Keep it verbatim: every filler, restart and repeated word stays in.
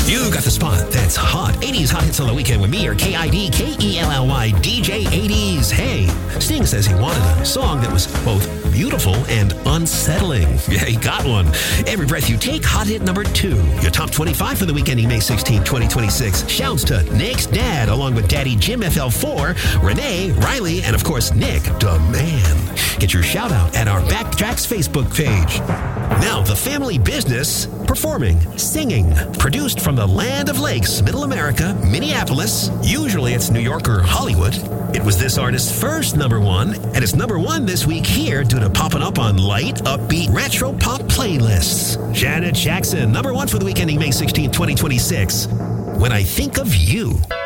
You got the spot. That's hot. eighties Hot Hits on the Weekend with me, your K I D K E L L Y D J eighties. Hey, Sting says he wanted a song that was both beautiful and unsettling. Yeah, he got one. Every Breath You Take, Hot Hit number two. Your top twenty-five for the weekend, May sixteenth, twenty twenty-six. Shouts to Nick's dad, along with Daddy Jim F L four, Renee, Riley, and of course, Nick, the man. Get your shout out at our Backtracks Facebook page. Now, the family business, performing, singing, produced from the land of lakes, Middle America, Minneapolis. Usually it's New York or Hollywood. It was this artist's first number one, and it's number one this week here due to popping up on light, upbeat, retro pop playlists. Janet Jackson, number one for the weekend, May sixteenth, twenty twenty-six. When I Think of You.